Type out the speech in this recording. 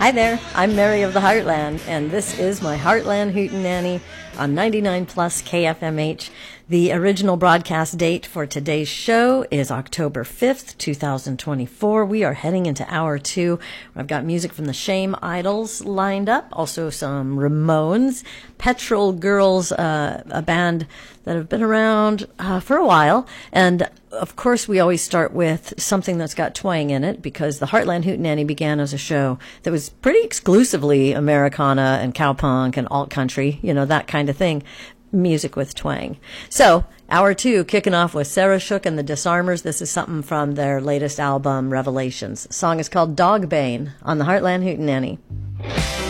Hi there, I'm Mary of the Heartland, and this is my Heartland Hootenanny on 99 Plus KFMH. The original broadcast date for today's show is October 5th, 2024. We are heading into hour two. I've got music from the Shame Idols lined up, also some Ramones, Petrol Girls, a band that have been around for a while, and of course, we always start with something that's got twang in it because the Heartland Hootenanny began as a show that was pretty exclusively Americana and cowpunk and alt country, you know, that kind of thing, music with twang. So, hour two, kicking off with Sarah Shook and the Disarmers. This is something from their latest album, Revelations. The song is called Dogbane on the Heartland Hootenanny.